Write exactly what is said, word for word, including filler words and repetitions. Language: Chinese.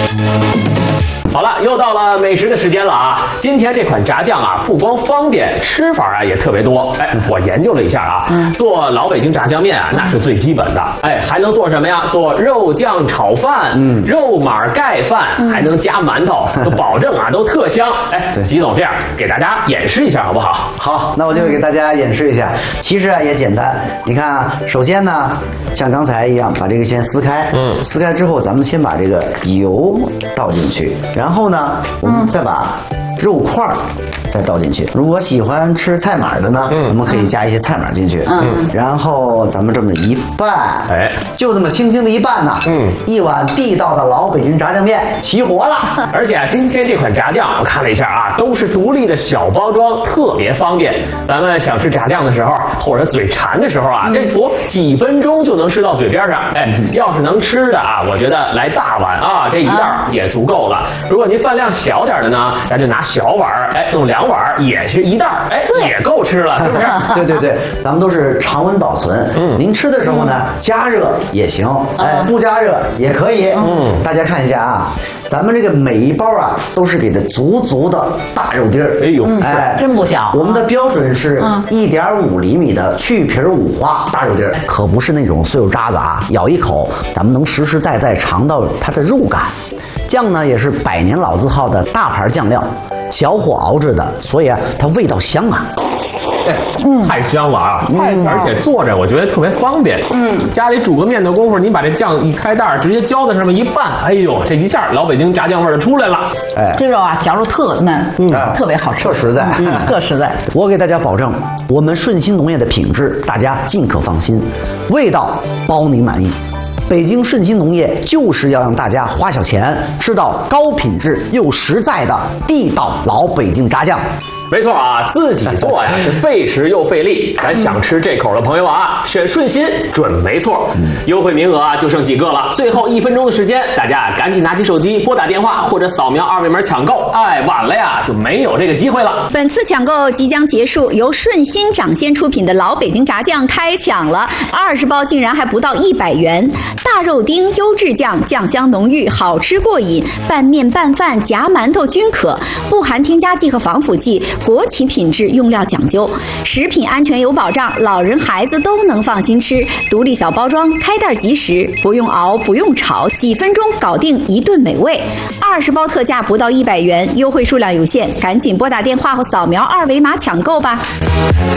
好了，又到了美食的时间了啊！今天这款炸酱啊，不光方便，吃法啊也特别多。哎，我研究了一下啊，嗯、做老北京炸酱面啊，那是最基本的。哎，还能做什么呀？做肉酱炒饭，嗯，肉码盖饭，嗯、还能加馒头，就保证啊都特香。哎，吉总这样给大家演示一下好不好？ 好，那我就给大家演示一下。其实啊也简单，你看啊，首先呢，像刚才一样，把这个先撕开，嗯，撕开之后，咱们先把这个油倒进去。然后呢，我们再把肉块再倒进去。如果喜欢吃菜码的呢，嗯、咱们可以加一些菜码进去。嗯，然后咱们这么一拌，哎，就这么轻轻的一拌呢，嗯，一碗地道的老北京炸酱面起火了。 而且啊，今天这款炸酱我看了一下啊，都是独立的小包装，特别方便。咱们想吃炸酱的时候，或者嘴馋的时候啊，嗯、这不几分钟就能吃到嘴边上。哎，要是能吃的啊，我觉得来大碗啊，这一袋也足够了。如果您饭量小点的呢，咱就拿小碗，哎，用两碗也是一袋，哎，也够吃了，是不是？ 对对对，咱们都是常温保存。嗯，您吃的时候呢，加热也行，哎，不加热也可以。嗯，大家看一下啊，咱们这个每一包啊，都是给的足足的大肉丁儿。哎呦， 哎，真不小。 我们的标准是一点五厘米的去皮五花大肉丁儿，可不是那种碎肉渣子啊，咬一口，咱们能实实在在尝到它的肉感。酱呢也是百年老字号的大牌酱料，小火熬制的，所以啊它味道香啊。 哎，嗯，太香了啊！太、嗯，而且做着我觉得特别方便。嗯，家里煮个面的功夫，你把这酱一开袋，直接浇在上面一拌，哎呦，这一下老北京炸酱味就出来了。 哎，这肉啊，嚼着特嫩，嗯，特别好吃， 特实在， 嗯，特实在。 我给大家保证，我们顺鑫农业的品质，大家尽可放心，味道包您满意。北京顺鑫农业就是要让大家花小钱吃到高品质又实在的地道老北京炸酱。 没错啊，自己做呀是费时又费力。咱想吃这口的朋友啊，选顺鑫准没错。优惠名额啊就剩几个了，最后一分钟的时间，大家赶紧拿起手机拨打电话或者扫描二维码抢购。哎，晚了呀就没有这个机会了。 本次抢购即将结束，由顺鑫掌鲜出品的老北京炸酱开抢了，二十包竟然还不到一百元。大肉丁优质酱，酱香浓郁，好吃过瘾，拌面拌饭夹馒头均可，不含添加剂和防腐剂，国企品质，用料讲究，食品安全有保障，老人孩子都能放心吃。独立小包装，开袋即食，不用熬，不用炒，几分钟搞定一顿美味。二十包特价不到一百元，优惠数量有限，赶紧拨打电话或扫描二维码抢购吧。